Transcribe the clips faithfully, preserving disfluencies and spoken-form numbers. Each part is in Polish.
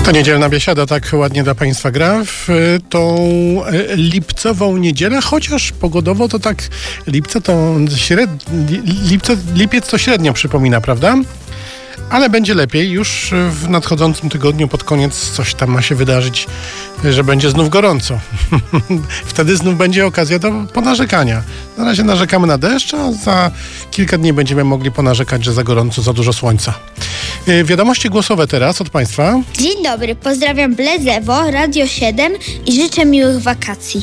To niedzielna biesiada tak ładnie dla Państwa gra w tą lipcową niedzielę, chociaż pogodowo to tak lipce to śred... lipce, lipiec to średnio przypomina, prawda? Ale będzie lepiej już w nadchodzącym tygodniu, pod koniec coś tam ma się wydarzyć, że będzie znów gorąco. Wtedy znów będzie okazja do ponarzekania. Na razie narzekamy na deszcz, a za kilka dni będziemy mogli ponarzekać, że za gorąco, za dużo słońca. Wiadomości głosowe teraz od Państwa. Dzień dobry, pozdrawiam Blezewo, Radio siedem i życzę miłych wakacji.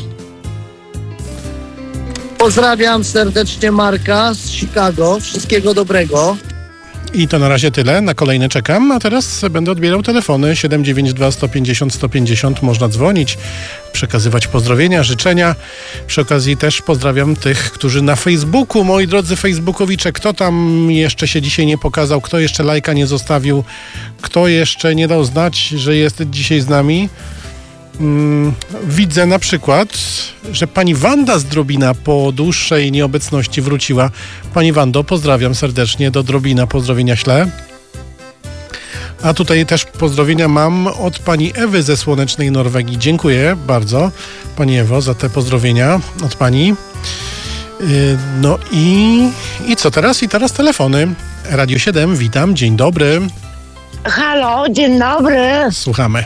Pozdrawiam serdecznie Marka z Chicago. Wszystkiego dobrego. I to na razie tyle. Na kolejne czekam, a teraz będę odbierał telefony siedem dziewięć dwa sto pięćdziesiąt sto pięćdziesiąt. Można dzwonić, przekazywać pozdrowienia, życzenia. Przy okazji też pozdrawiam tych, którzy na Facebooku, moi drodzy Facebookowicze, kto tam jeszcze się dzisiaj nie pokazał, kto jeszcze lajka nie zostawił, kto jeszcze nie dał znać, że jest dzisiaj z nami. Hmm, widzę na przykład, że pani Wanda z Drobina po dłuższej nieobecności wróciła. Pani Wando, pozdrawiam serdecznie, do Drobina pozdrowienia ślę. A tutaj też pozdrowienia mam od pani Ewy ze słonecznej Norwegii. Dziękuję bardzo, pani Ewo, za te pozdrowienia od pani. Yy, no i, i co teraz? I teraz telefony. Radio siedem, witam, dzień dobry. Halo, dzień dobry. Słuchamy.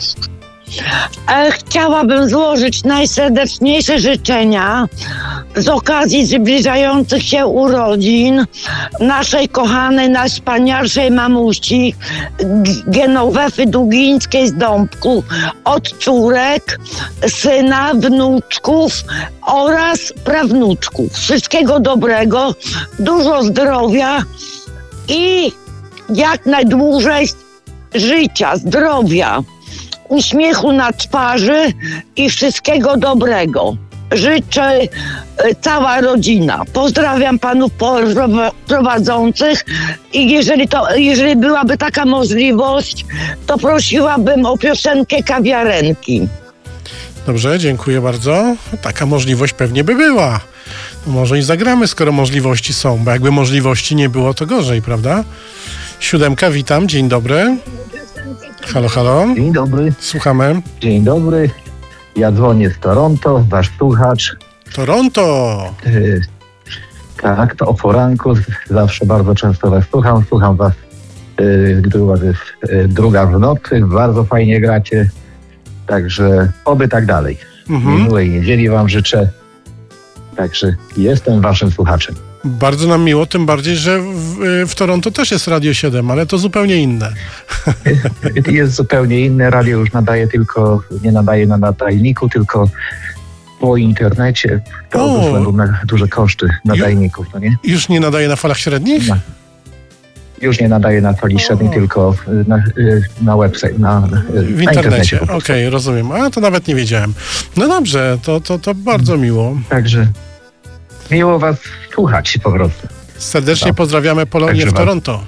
Chciałabym złożyć najserdeczniejsze życzenia z okazji zbliżających się urodzin naszej kochanej, najwspanialszej mamusi Genowefy Długińskiej z Dąbku, od córek, syna, wnuczków oraz prawnuczków. Wszystkiego dobrego, dużo zdrowia i jak najdłużej życia, zdrowia, uśmiechu na twarzy i wszystkiego dobrego. Życzę cała rodzina. Pozdrawiam panów prowadzących i jeżeli, to, jeżeli byłaby taka możliwość, to prosiłabym o piosenkę Kawiarenki. Dobrze, dziękuję bardzo. Taka możliwość pewnie by była. No może i zagramy, skoro możliwości są, bo jakby możliwości nie było, to gorzej, prawda? Siódemka, witam, dzień dobry. Halo, halo. Dzień dobry. Słuchamy. Dzień dobry. Ja dzwonię z Toronto, wasz słuchacz. Toronto! Yy, tak, to o poranku. Zawsze bardzo często was słucham. Słucham was, yy, gdy u was jest yy, druga w nocy. Bardzo fajnie gracie. Także oby tak dalej. Mhm. Miłej niedzieli wam życzę. Także jestem waszym słuchaczem. Bardzo nam miło, tym bardziej, że w, w Toronto też jest Radio siedem, ale to zupełnie inne. Jest zupełnie inne. Radio już nadaje tylko, nie nadaje na nadajniku, tylko po internecie. To o, ze względu na duże koszty nadajników, no nie? Już nie nadaje na falach średnich? No. Już nie nadaje na fali średniej, tylko na, na website, na, w na internecie. Okej, okay, rozumiem. A to nawet nie wiedziałem. No dobrze, to, to, to bardzo miło. Także miło was słuchać po prostu. Serdecznie no. Pozdrawiamy Polonię Także w Toronto.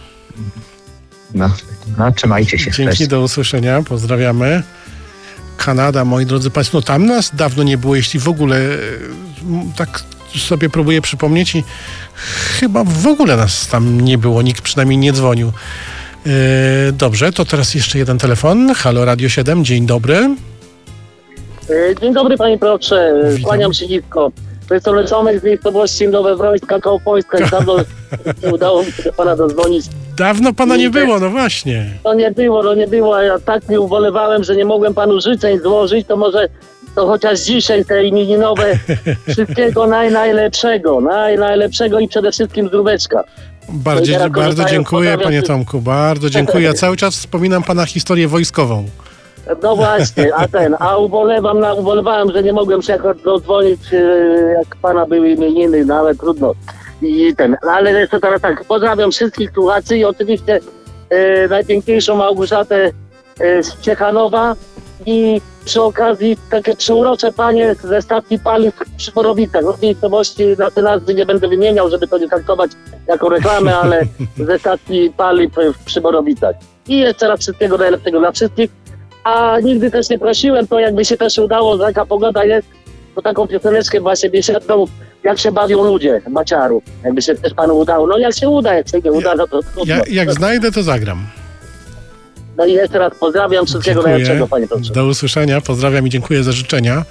No, no, trzymajcie się. Dzięki, do usłyszenia. Pozdrawiamy. Kanada, moi drodzy Państwo, no tam nas dawno nie było, jeśli w ogóle tak sobie próbuję przypomnieć i chyba w ogóle nas tam nie było, nikt przynajmniej nie dzwonił. Yy, dobrze, to teraz jeszcze jeden telefon. Halo, Radio siedem, dzień dobry. Dzień dobry, panie proszę, kłaniam się nisko. To jest Olecomek z miejscowości Nowe Wrońska, koło Polska. Dawno nie udało mi się do pana dozwonić. Dawno pana nie było, no właśnie. To nie było, no nie było, a ja tak nie ubolewałem, że nie mogłem panu życzeń złożyć, to może to chociaż dzisiaj te imieninowe wszystkiego naj, najlepszego, naj, najlepszego i przede wszystkim zdróweczka. Bardzo, no bardzo dziękuję, panie Tomku, bardzo dziękuję. Ja cały czas wspominam pana historię wojskową. No właśnie, a ten, a ubolewam, na, ubolewałem, że nie mogłem się akurat dodzwonić, jak pana były imieniny, no ale trudno. I ten, ale jeszcze teraz tak, pozdrawiam wszystkich słuchaczy i oczywiście e, najpiękniejszą Małgorzatę e, z Ciechanowa i przy okazji takie przyurocze panie ze stacji paliw przy Borowicach, od miejscowości, na te nazwy nie będę wymieniał, żeby to nie traktować jako reklamę, ale ze stacji paliw przy Borowicach. I jeszcze raz wszystkiego najlepszego dla wszystkich. A nigdy też nie prosiłem, to jakby się też udało, że jaka pogoda jest, to taką pioseneczkę właśnie biesiadną, jak się bawią ludzie, Baciaru. Jakby się też panu udało. No jak się uda, jak się nie uda, no to trudno. Ja, jak znajdę, to zagram. No i jeszcze raz pozdrawiam, wszystkiego Dziękuję. najlepszego, panie Piotrze. Do usłyszenia, pozdrawiam i dziękuję za życzenia.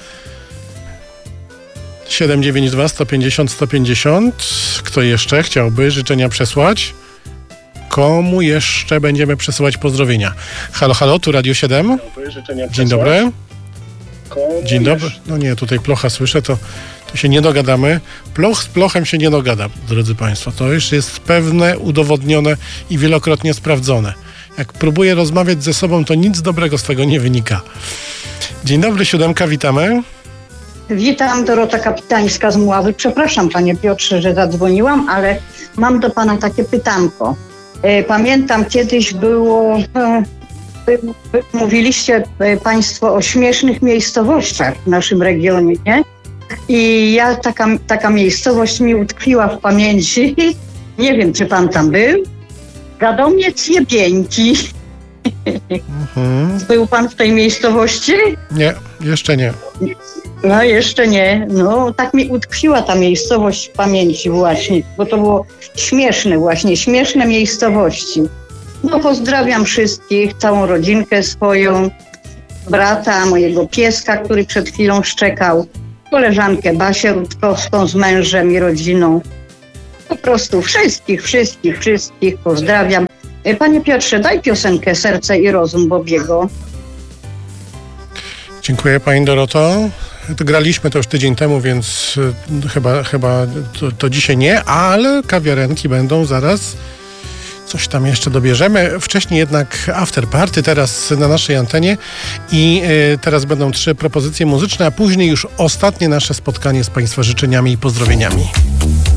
siedem dziewięć dwa sto pięćdziesiąt sto pięćdziesiąt. Kto jeszcze chciałby życzenia przesłać? Komu jeszcze będziemy przesyłać pozdrowienia? Halo, halo, tu Radio siedem. Dzień dobry. Dzień dobry. No nie, tutaj plocha słyszę, to, to się nie dogadamy. Ploch z plochem się nie dogada, drodzy państwo. To już jest pewne, udowodnione i wielokrotnie sprawdzone. Jak próbuję rozmawiać ze sobą, to nic dobrego z tego nie wynika. Dzień dobry, siódemka, witamy. Witam, Dorota Kapitańska z Mławy. Przepraszam, panie Piotrze, że zadzwoniłam, ale mam do pana takie pytanko. E, Pamiętam, kiedyś było, e, wy- wy- mówiliście e, państwo o śmiesznych miejscowościach w naszym regionie, nie? I ja, taka, taka miejscowość mi utkwiła w pamięci. Nie wiem, czy pan tam był. Gadomiec Jebieńki. Mhm. Był pan w tej miejscowości? Nie, jeszcze nie. No jeszcze nie. No tak mi utkwiła ta miejscowość w pamięci właśnie, bo to było śmieszne właśnie, śmieszne miejscowości. No pozdrawiam wszystkich, całą rodzinkę swoją, brata, mojego pieska, który przed chwilą szczekał, koleżankę Basię Rutkowską z mężem i rodziną. Po prostu wszystkich, wszystkich, wszystkich pozdrawiam. Panie Piotrze, daj piosenkę Serce i rozum Bobiego. Dziękuję pani Doroto. To graliśmy to już tydzień temu, więc y, chyba, chyba to, to dzisiaj nie, ale kawiarenki będą zaraz. Coś tam jeszcze dobierzemy. Wcześniej jednak after party teraz na naszej antenie i y, teraz będą trzy propozycje muzyczne, a później już ostatnie nasze spotkanie z państwa życzeniami i pozdrowieniami.